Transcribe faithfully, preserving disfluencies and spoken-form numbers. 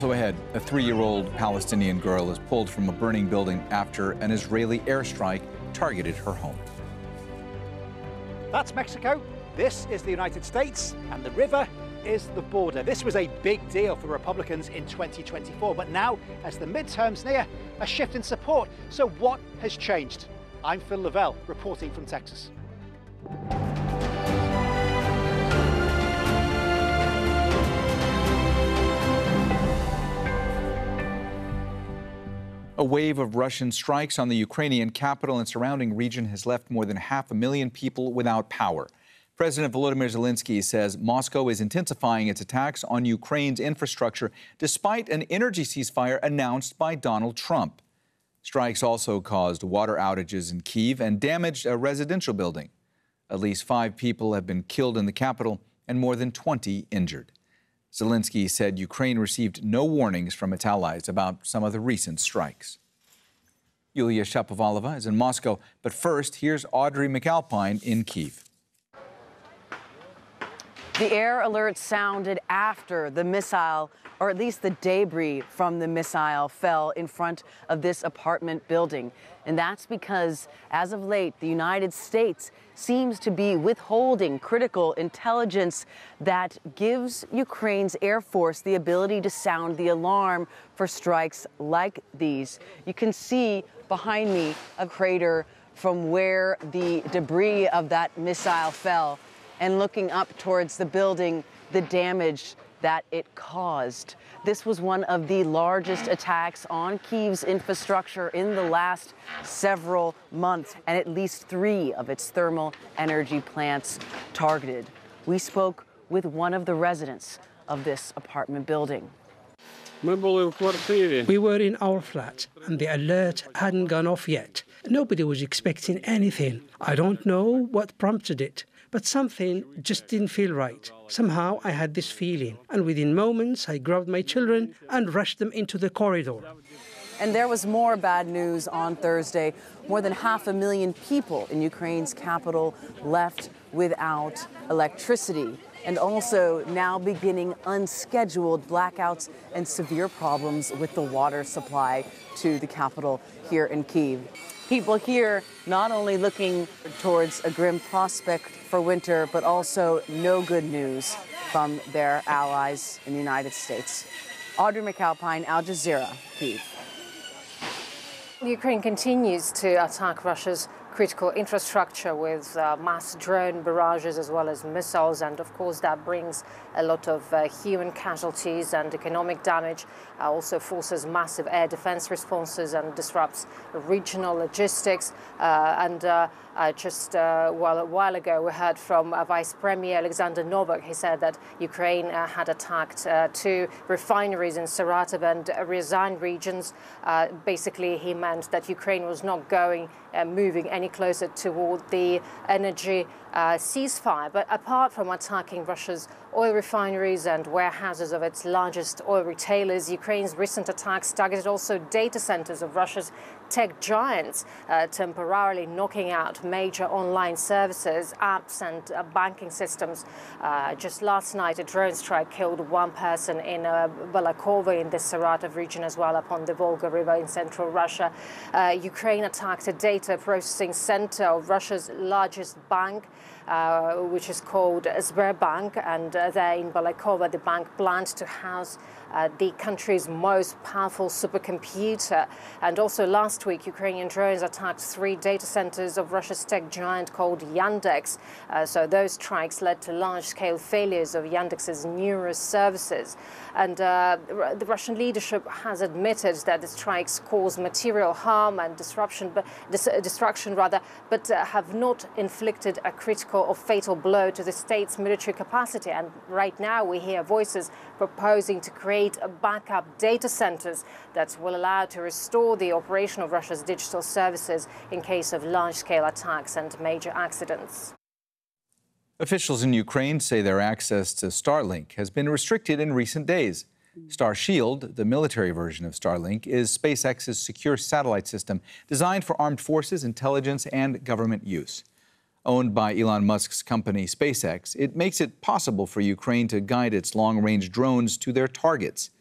So ahead, a three-year-old Palestinian girl is pulled from a burning building after an Israeli airstrike targeted her home. That's Mexico, this is the United States, and the river is the border. This was a big deal for Republicans in twenty twenty-four, but now, as the midterms near, a shift in support. So what has changed? I'm Phil Lavelle, reporting from Texas. A wave of Russian strikes on the Ukrainian capital and surrounding region has left more than half a million people without power. President Volodymyr Zelensky says Moscow is intensifying its attacks on Ukraine's infrastructure despite an energy ceasefire announced by Donald Trump. Strikes also caused water outages in Kyiv and damaged a residential building. At least five people have been killed in the capital and more than twenty injured. Zelensky said Ukraine received no warnings from its allies about some of the recent strikes. Yulia Shapovalova is in Moscow, but first, here's Audrey McAlpine in Kyiv. The air alert sounded after the missile, or at least the debris from the missile, fell in front of this apartment building. And that's because, as of late, the United States seems to be withholding critical intelligence that gives Ukraine's Air Force the ability to sound the alarm for strikes like these. You can see behind me a crater from where the debris of that missile fell, and looking up towards the building, the damage that it caused. This was one of the largest attacks on Kyiv's infrastructure in the last several months, and at least three of its thermal energy plants targeted. We spoke with one of the residents of this apartment building. We were in our flat, and the alert hadn't gone off yet. Nobody was expecting anything. I don't know what prompted it, but something just didn't feel right. Somehow I had this feeling, and within moments I grabbed my children and rushed them into the corridor. And there was more bad news on Thursday. More than half a million people in Ukraine's capital left without electricity, and also now beginning unscheduled blackouts and severe problems with the water supply to the capital here in Kyiv. People here not only looking towards a grim prospect for winter, but also no good news from their allies in the United States. Audrey McAlpine, Al Jazeera, Kyiv. Ukraine continues to attack Russia's critical infrastructure with uh, mass drone barrages as well as missiles, and of course that brings a lot of uh, human casualties and economic damage. Uh, also forces massive air defense responses and disrupts regional logistics. Uh, and uh, uh, just uh, well, a while ago we heard from uh, Vice Premier Alexander Novak. He said that Ukraine uh, had attacked uh, two refineries in Saratov and uh, Ryazan regions. Uh, basically he meant that Ukraine was not going uh, moving any closer toward the energy uh, ceasefire. But apart from attacking Russia's oil refineries and warehouses of its largest oil retailers, Ukraine's recent attacks targeted also data centers of Russia's tech giants, uh, temporarily knocking out major online services, apps and uh, banking systems. Uh, just last night, a drone strike killed one person in uh, Balakova in the Saratov region as well, upon the Volga River in central Russia. Uh, Ukraine attacked a data processing center of Russia's largest bank, uh, which is called Sberbank, and uh, there in Balakova, the bank planned to house uh, the country's most powerful supercomputer. And also last week, Ukrainian drones attacked three data centers of Russia's tech giant called Yandex. Uh, so those strikes led to large-scale failures of Yandex's numerous services. And uh, the Russian leadership has admitted that the strikes caused material harm and disruption, but dis destruction rather, but uh, have not inflicted a critical or fatal blow to the state's military capacity. And right now we hear voices proposing to create a backup data centers that will allow to restore the operation of Russia's digital services in case of large-scale attacks and major accidents. Officials in Ukraine say their access to Starlink has been restricted in recent days. Starshield, the military version of Starlink, is SpaceX's secure satellite system designed for armed forces, intelligence, and government use. Owned by Elon Musk's company SpaceX, it makes it possible for Ukraine to guide its long-range drones to their targets.